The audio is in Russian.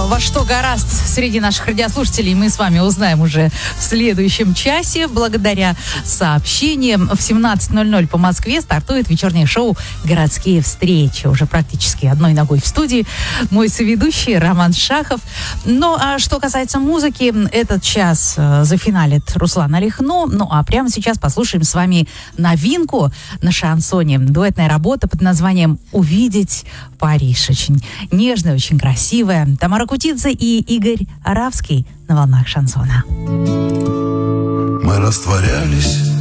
во что гораст среди наших радиослушателей, мы с вами узнаем уже в следующем часе. Благодаря сообщениям в 17:00 по Москве стартует вечернее шоу «Городские встречи». Уже практически одной ногой в студии мой соведущий Роман Шахов. Ну, а что касается музыки, этот час зафиналит Руслан Алихно. Ну, а прямо сейчас послушаем с вами новинку на шансоне. Дуэтная работа под названием «Увидеть Париж». Очень нежная, очень красивая. Тамара Кутидзе и Игорь Аравский на волнах шансона. Мы растворялись